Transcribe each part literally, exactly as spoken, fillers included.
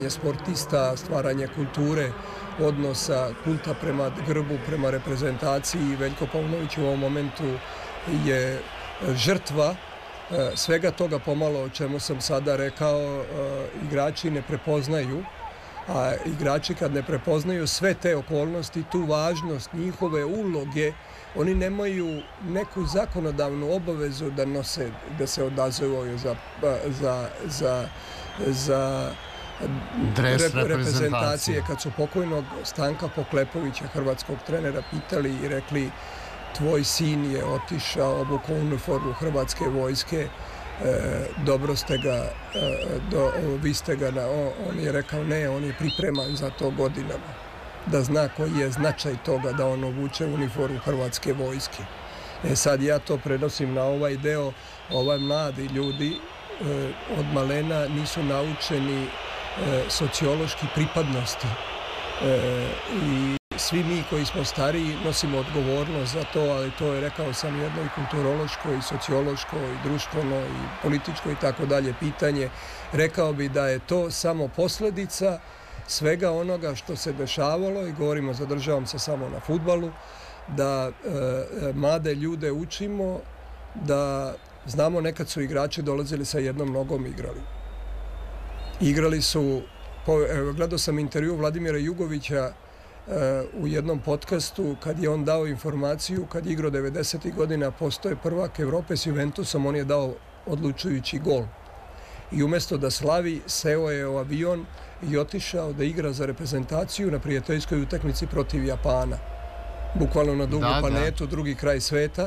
sportista, stvaranje kulture, odnosa, kulta prema grbu, prema reprezentaciji. Veljko Paunović u ovom momentu je žrtva svega toga pomalo o čemu sam sada rekao. Igrači ne prepoznaju, a igrači kad ne prepoznaju sve te okolnosti, tu važnost njihove uloge, oni nemaju neku zakonodavnu obavezu da nose, da se odazovu za, za, za, za dres rep, reprezentacije. reprezentacije. Kad su pokojnog Stanka Poklepovića, hrvatskog trenera, pitali i rekli tvoj sin je otišao, obukao uniformu hrvatske vojske, e, dobro ste ga, e, do, vi ste ga, na, on, on je rekao ne, on je pripreman za to godinama, da zna koji je značaj toga da on obuče uniformu hrvatske vojske. E sad ja to prenosim na ovaj deo, ovaj mladi ljudi e, od malena nisu naučeni e, sociološki pripadnosti e, i svi mi koji smo stariji nosimo odgovornost za to, ali to je, rekao sam, jedno i kulturološko i sociološko i društveno i političko i tako dalje pitanje. Rekao bi da je to samo posljedica svega onoga što se dešavalo, i govorimo, zadržavam se samo na fudbalu, da e, mlade ljude učimo da, znamo, nekad su igrači dolazili sa jednom nogom igrali. Igrali su, po, evo, gledao sam intervju Vladimira Jugovića u jednom podcastu kad je on dao informaciju, kad je igrao devedesetih godina, postoje prvak Evrope s Juventusom, on je dao odlučujući gol. I umjesto da slavi, seo je u avion i otišao da igra za reprezentaciju na prijateljskoj utakmici protiv Japana. Bukvalno na dugu da, planetu, da. drugi kraj sveta.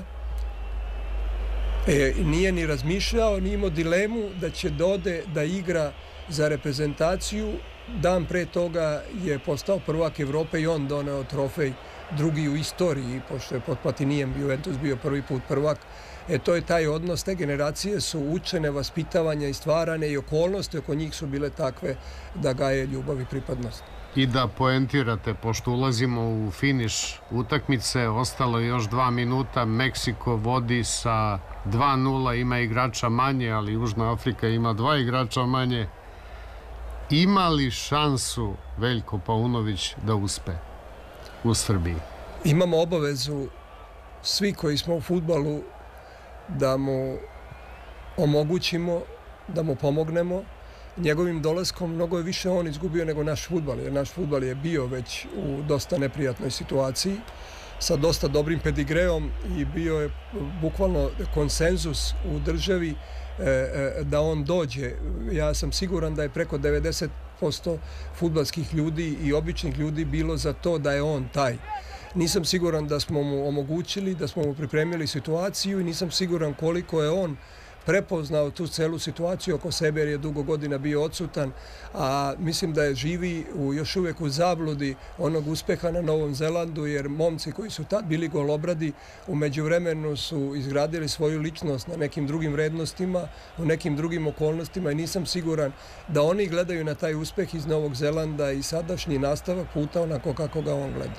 E, nije ni razmišljao, ni imao dilemu da će dode da igra za reprezentaciju. Dan pre toga je postao prvak Evrope i on doneo trofej, drugi u istoriji, pošto je pod Platinijem Juventus bio prvi put prvak. E, to je taj odnos, te generacije su učene, vaspitavanja i stvarane, i okolnosti oko njih su bile takve da gaje ljubav i pripadnost. I da poentirate, pošto ulazimo u finiš utakmice, ostalo je još dva minuta, Meksiko vodi sa dva nula, ima igrača manje, ali Južna Afrika ima dva igrača manje. Ima li šansu Veljko Paunović da uspe u Srbiji? Imamo obavezu, svi koji smo u fudbalu, da mu omogućimo, da mu pomognemo. Njegovim dolaskom mnogo je više on izgubio nego naš fudbal, jer naš fudbal je bio već u dosta neprijatnoj situaciji, sa dosta dobrim pedigreom, i bio je bukvalno konsenzus u državi da on dođe. Ja sam siguran da je preko devedeset posto fudbalskih ljudi i običnih ljudi bilo za to da je on taj. Nisam siguran da smo mu omogućili, da smo mu pripremili situaciju, i nisam siguran koliko je on prepoznao tu celu situaciju oko sebe, jer je dugo godina bio odsutan, a mislim da je živi u, još uvijek u zabludi onog uspeha na Novom Zelandu, jer momci koji su tad bili golobradi u međuvremenu su izgradili svoju ličnost na nekim drugim vrednostima, u nekim drugim okolnostima, i nisam siguran da oni gledaju na taj uspeh iz Novog Zelanda i sadašnji nastavak puta onako kako ga on gleda.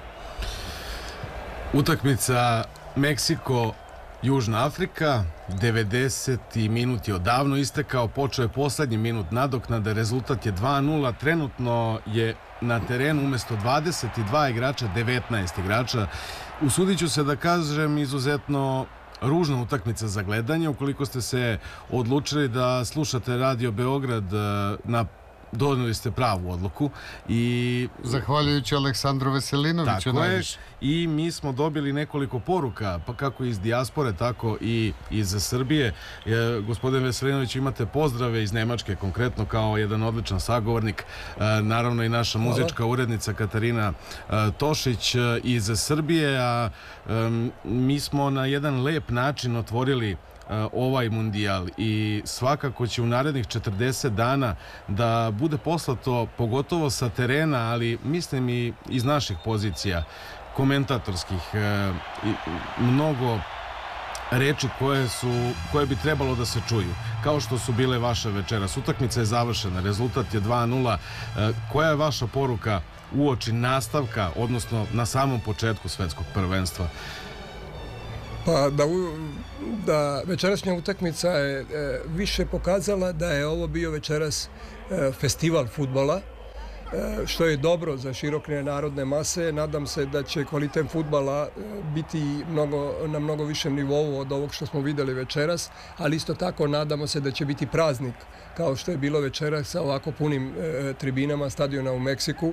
Utakmica Meksiko Južna Afrika, devedeseti minut je odavno istekao, počeo je poslednji minut nadoknade, rezultat je dva nula, trenutno je na terenu umjesto dvadeset dva igrača devetnaest igrača. Usudit ću se da kažem, izuzetno ružna utakmica za gledanje. Ukoliko ste se odlučili da slušate Radio Beograd, na doneli ste pravu odluku, i zahvaljujući Aleksandru Veselinoviću najviše. I mi smo dobili nekoliko poruka, pa kako iz dijaspore, tako i iz Srbije. E, gospodin Veselinović, imate pozdrave iz Nemačke, konkretno, kao jedan odličan sagovornik. E, naravno i naša Hvala. muzička urednica Katarina e, Tošić e, iz Srbije. A e, mi smo na jedan lep način otvorili ovaj mundijal, i svakako će u narednih četrdeset dana da bude poslato, pogotovo sa terena, ali mislim i iz naših pozicija komentatorskih, mnogo reči koje su, koje bi trebalo da se čuju, kao što su bile vaše večeras. Utakmica je završena, rezultat je dva nula. Koja je vaša poruka uoči nastavka, odnosno na samom početku svetskog prvenstva? Pa da, da večerašnja utakmica je e, više pokazala da je ovo bio večeras e, festival fudbala, što je dobro za široke narodne mase. Nadam se da će kvalitet fudbala biti mnogo, na mnogo višem nivou od ovog što smo videli večeras, ali isto tako nadamo se da će biti praznik kao što je bilo večeras sa ovako punim e, tribinama stadiona u Meksiku.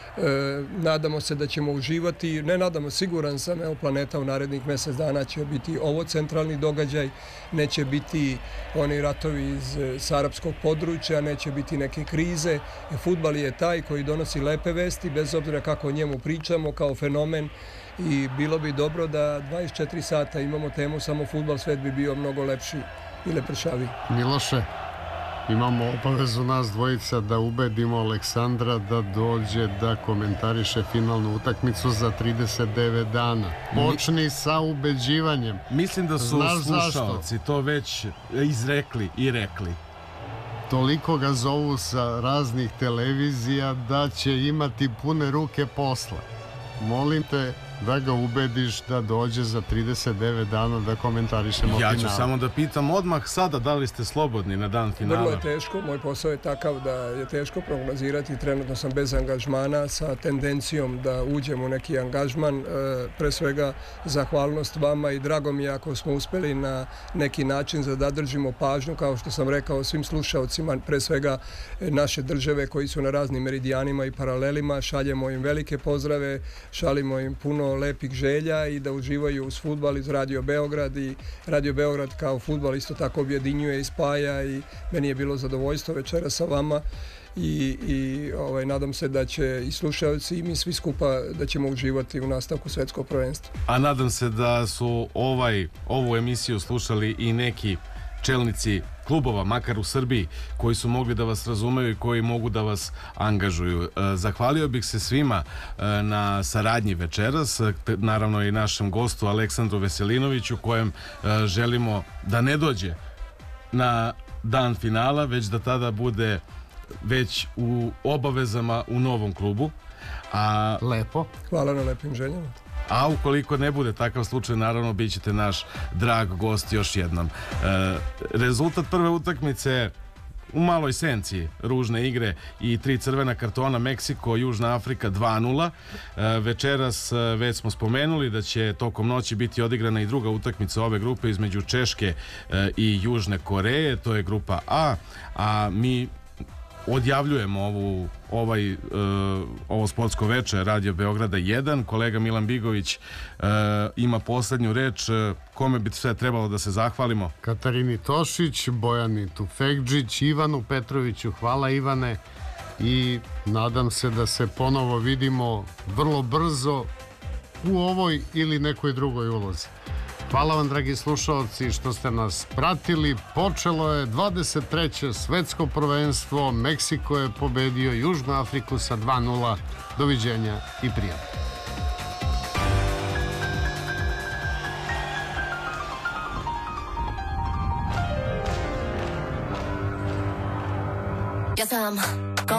E, nadamo se da ćemo uživati, ne nadamo, siguran sam, evo planeta u narednih mjesec dana će biti ovo centralni događaj, neće biti oni ratovi iz s arapskog područja, neće biti neke krize. E, fudbal je taj koji donosi lepe vesti, bez obzira kako o njemu pričamo, kao fenomen, i bilo bi dobro da dvadeset četiri sata imamo temu samo fudbal, svet bi bio mnogo lepši i lepršavi. Miloše, imamo obavezu nas dvojica da ubedimo Aleksandra da dođe da komentariše finalnu utakmicu za trideset devet dana. Počni sa ubeđivanjem. Mislim da su Znaš slušalci zašto? to već izrekli i rekli. Toliko ga zovu sa raznih televizija da će imati pune ruke posla. Molim te da ga ubediš da dođe za trideset devet dana da komentarišemo Ja ću finale. samo da pitam odmah sada da li ste slobodni na dan finala. Vrlo je teško, moj posao je takav da je teško prognozirati, trenutno sam bez angažmana sa tendencijom da uđem u neki angažman, e, pre svega zahvalnost vama i drago mi je ako smo uspeli na neki način da zadržimo pažnju, kao što sam rekao, svim slušalcima, pre svega naše države koji su na raznim meridijanima i paralelima, šaljemo im velike pozdrave, šalimo im puno lepih želja i da uživaju uz fudbal iz Radio Beograd, i Radio Beograd kao fudbal isto tako objedinjuje i spaja, i meni je bilo zadovoljstvo večera sa vama i, i ovaj, nadam se da će i slušalci i mi svi skupa da ćemo uživati u nastavku svetskog prvenstva. A nadam se da su ovaj, ovu emisiju slušali i neki čelnici klubova, makar u Srbiji, koji su mogli da vas razumeju i koji mogu da vas angažuju. Zahvalio bih se svima na saradnji večeras, naravno i našem gostu Aleksandru Veselinoviću, kojem želimo da ne dođe na dan finala, već da tada bude već u obavezama u novom klubu. A Lepo. Hvala na lepim željama. A ukoliko ne bude takav slučaj, naravno, bit ćete naš drag gost još jednom. E, rezultat prve utakmice u maloj senci ružne igre i tri crvena kartona, Meksiko, Južna Afrika dva nula. E, večeras već smo spomenuli da će tokom noći biti odigrana i druga utakmica ove grupe između Češke e, i Južne Koreje, to je grupa A, a mi odjavljujemo ovu, ovaj, uh, ovo sportsko veče Radio Beograda jedan. Kolega Milan Bigović uh, ima poslednju reč. Uh, kome bi sve trebalo da se zahvalimo? Katarini Tošić, Bojani Tufekđić, Ivanu Petroviću. Hvala, Ivane, i nadam se da se ponovo vidimo vrlo brzo u ovoj ili nekoj drugoj ulozi. Hvala vam, dragi slušalci, što ste nas pratili. Počelo je dvadeset treće svetsko prvenstvo. Meksiko je pobedio Južnu Afriku sa dva nula. Doviđenja i prijatno. Ja sam